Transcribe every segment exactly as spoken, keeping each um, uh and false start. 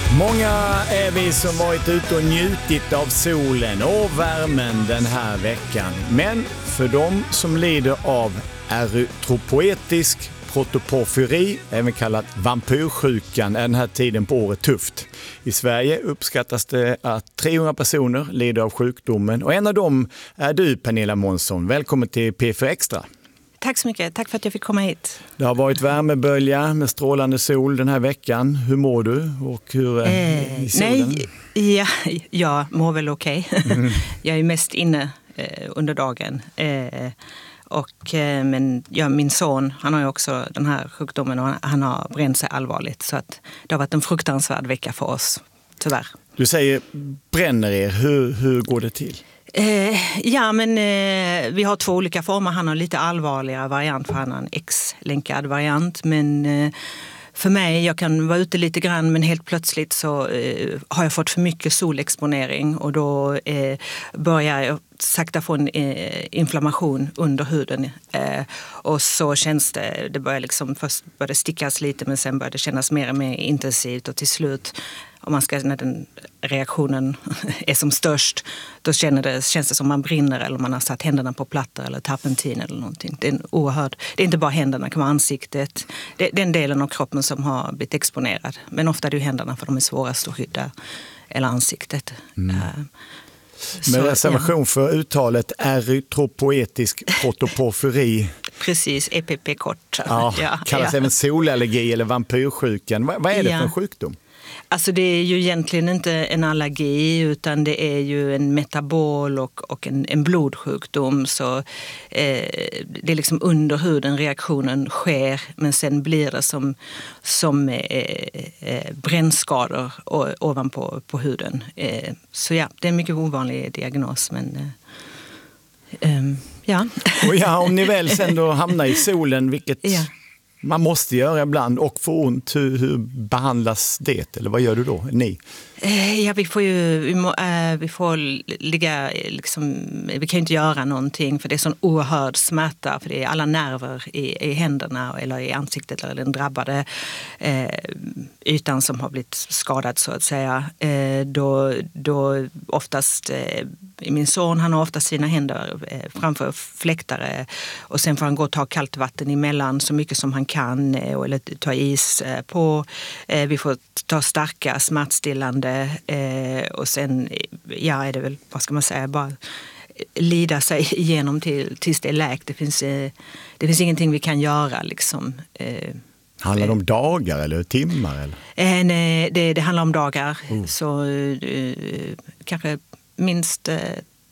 Många är vi som varit ute och njutit av solen och värmen den här veckan. Men för de som lider av erytropoetisk protoporfyri, även kallat vampyrsjukan, är den här tiden på året tufft. I Sverige uppskattas det att trehundra personer lider av sjukdomen och en av dem är du, Pernilla Månsson. Välkommen till P fyra Extra. Tack så mycket. Tack för att jag fick komma hit. Det har varit värmebölja med strålande sol den här veckan. Hur mår du och hur är eh, i solen? Nej, ja, jag mår väl okej. Okay. Mm. Jag är mest inne eh, under dagen. Eh, och, eh, men ja, min son, han har ju också den här sjukdomen och han, han har bränt sig allvarligt. Så att det har varit en fruktansvärd vecka för oss, tyvärr. Du säger bränner er. Hur, hur går det till? Eh, ja, men eh, vi har två olika former. Han har lite allvarligare variant för han har en X-länkad variant. Men eh, för mig, jag kan vara ute lite grann men helt plötsligt så eh, har jag fått för mycket solexponering. Och då eh, börjar jag sakta få en eh, inflammation under huden. Eh, och så känns det, det börjar liksom, först börjar det stickas lite men sen börjar det kännas mer och mer intensivt. Och till slut, om man ska, när den reaktionen är som störst, då känner det, känns det som man brinner eller man har satt händerna på plattor eller terpentin eller någonting. Det är en oerhörd, det är inte bara händerna, det kan vara ansiktet. Det är den delen av kroppen som har blivit exponerad. Men ofta är det ju händerna för de är svårast att skydda, eller ansiktet. Mm. Uh, Med reservation ja. för uttalet erytropoetisk protoporfyri. Precis, E P P-kort. Ja, ja, kallas ja. även solallergi eller vampyrsjukan. Vad, vad är det ja. för en sjukdom? Alltså det är ju egentligen inte en allergi utan det är ju en metabol och, och en, en blodsjukdom. Så eh, det är liksom under huden reaktionen sker men sen blir det som, som eh, eh, brännskador ovanpå på huden. Eh, så ja, det är en mycket ovanlig diagnos men eh, eh, ja. Och ja, om ni väl sen då hamnar i solen, vilket... Ja. Man måste göra ibland och få ont. Hur, hur behandlas det? Eller vad gör du då? Ni? Ja, vi får ju vi, må, äh, vi får ligga liksom, vi kan ju inte göra någonting för det är sån oerhörd smärta för det är alla nerver i, i händerna eller i ansiktet eller den drabbade eh, ytan som har blivit skadad så att säga. Eh, då, då oftast eh, min son, han har ofta sina händer eh, framför fläktare och sen får han gå och ta kallt vatten emellan så mycket som han kan eh, eller ta is eh, på. Eh, vi får ta starka smärtstillande Eh, och sen ja, är det väl, vad ska man säga, bara lida sig igenom till, tills det är läkt. Det finns, eh, det finns ingenting vi kan göra liksom. Eh, handlar det om dagar eller timmar? Eller? Eh, nej, det, det handlar om dagar. Mm. Så eh, kanske minst eh,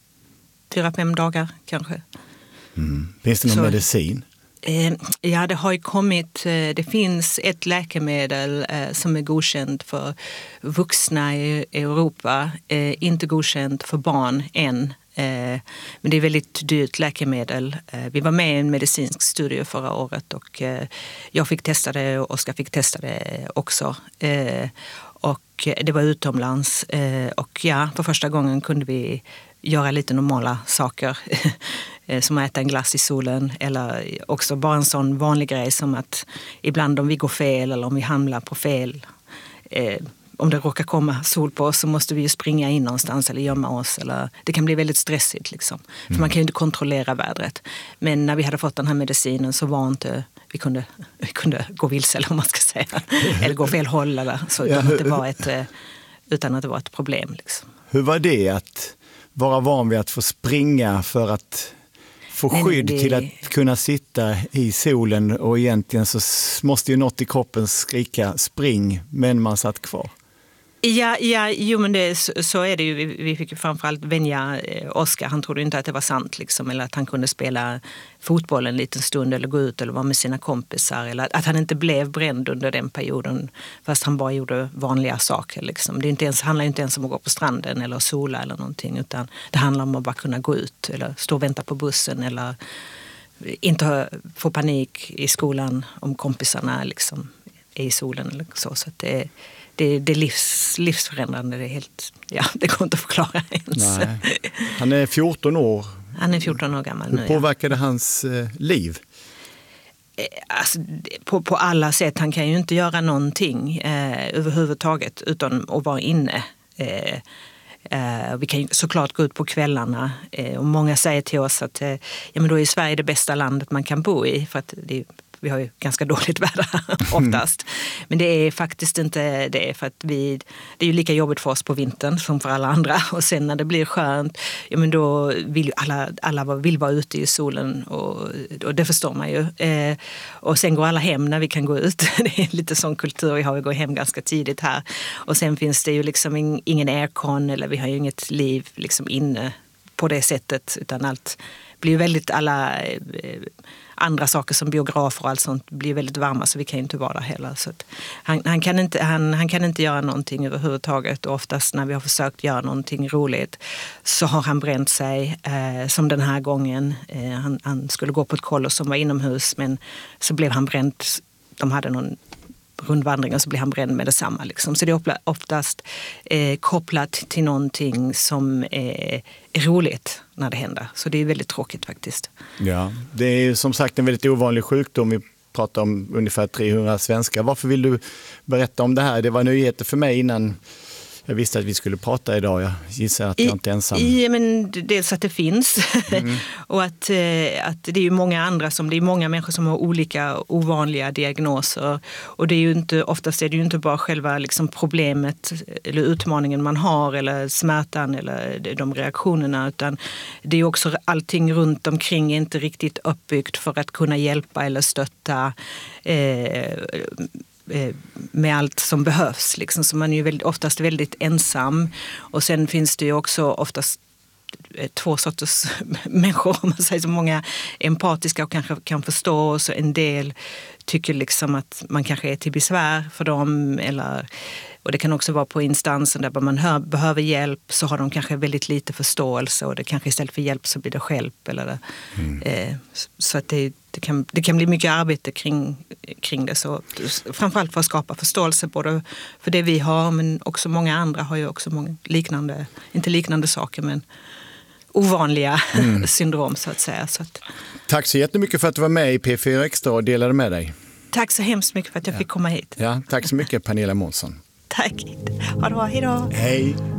fyra, fem dagar kanske. Mm. Finns det någon så, medicin? Ja, det har ju kommit, det finns ett läkemedel som är godkänt för vuxna i Europa, inte godkänt för barn än. Men det är väldigt dyrt läkemedel. Vi var med i en medicinsk studie förra året och jag fick testa det och Oskar fick testa det också. Och det var utomlands och ja, för första gången kunde vi göra lite normala saker som att äta en glass i solen eller också bara en sån vanlig grej som att ibland om vi går fel eller om vi hamnar på fel eh, om det råkar komma sol på oss så måste vi ju springa in någonstans eller gömma oss eller det kan bli väldigt stressigt liksom. För mm. man kan ju inte kontrollera vädret. Men när vi hade fått den här medicinen så var inte vi kunde, vi kunde gå vilse eller om man ska säga eller gå fel håll eller så utan att det var ett, utan att det var ett problem liksom. Hur var det att vara van vid att få springa för att få skydd nej, det... till att kunna sitta i solen och egentligen så måste ju något i kroppen skrika spring men man satt kvar? Ja, ja jo, men det, så, så är det ju. Vi, vi fick ju framförallt vänja eh, Oskar. Han trodde inte att det var sant liksom, eller att han kunde spela fotboll en liten stund eller gå ut eller vara med sina kompisar. Eller att, att han inte blev bränd under den perioden fast han bara gjorde vanliga saker. Liksom. Det är inte ens, handlar inte ens om att gå på stranden eller sola eller någonting utan det handlar om att bara kunna gå ut eller stå och vänta på bussen eller inte få panik i skolan om kompisarna liksom, är i solen eller så. Så att det är Det, det är livs, livsförändrande. Det är helt, ja, det går inte att förklara ens. Nej. Han är fjorton år. Han är fjorton år gammal Hur nu. påverkade ja. hans eh, liv? Alltså, på, på alla sätt. Han kan ju inte göra någonting eh, överhuvudtaget utan att vara inne. Eh, eh, vi kan ju såklart gå ut på kvällarna eh, och många säger till oss att eh, ja, men då är Sverige det bästa landet man kan bo i, för att det, vi har ju ganska dåligt väder oftast. Men det är faktiskt inte det, för att vi, det är ju lika jobbigt för oss på vintern som för alla andra. Och sen när det blir skönt, ja, men då vill ju alla, alla vill vara ute i solen och, och det förstår man ju. Eh, och sen går alla hem när vi kan gå ut. Det är lite sån kultur vi har, vi går hem ganska tidigt här. Och sen finns det ju liksom in, ingen aircon, eller vi har ju inget liv liksom inne på det sättet, utan allt blir ju väldigt, alla eh, andra saker som biografer och allt sånt blir väldigt varma, så vi kan ju inte vara där heller. Så att han, han, kan inte, han, han kan inte göra någonting överhuvudtaget, och oftast när vi har försökt göra någonting roligt så har han bränt sig, eh, som den här gången. Eh, han, han skulle gå på ett kollo som var inomhus, men så blev han bränd. De hade någon rundvandring och så blir han bränd med detsamma. Liksom. Så det är oftast eh, kopplat till någonting som eh, är roligt när det händer. Så det är väldigt tråkigt faktiskt. Ja, det är som sagt en väldigt ovanlig sjukdom. Vi pratar om ungefär trehundra svenskar. Varför vill du berätta om det här? Det var nyheter för mig innan jag visste att vi skulle prata idag. Jag gissar att jag I, inte är ensam. I, men dels att det finns. Mm. Och att, eh, att det är ju många andra som, det är många människor som har olika ovanliga diagnoser. Och det är ju inte, oftast är det ju inte bara själva liksom problemet eller utmaningen man har, eller smärtan eller de reaktionerna, utan det är också allting runt omkring är inte riktigt uppbyggt för att kunna hjälpa eller stötta eh, med allt som behövs. Liksom. Så man är ju väldigt, oftast väldigt ensam. Och sen finns det ju också oftast två sorters människor, om man säger så. Många empatiska och kanske kan förstå, och så en del tycker liksom att man kanske är till besvär för dem, eller, och det kan också vara på instansen där man hör, behöver hjälp, så har de kanske väldigt lite förståelse, och det kanske istället för hjälp så blir det hjälp. Eller, mm. eh, så att det, det, kan, det kan bli mycket arbete kring, kring det. Så, framförallt för att skapa förståelse både för det vi har, men också många andra har ju också många liknande, inte liknande saker, men ovanliga mm. syndrom så att säga. Så att, tack så jättemycket för att du var med i P fyra Extra och delade med dig. Tack så hemskt mycket för att jag ja. fick komma hit. Ja, tack så mycket, Pernilla Månsson. Tack. Ha det bra. Hej då. Hej.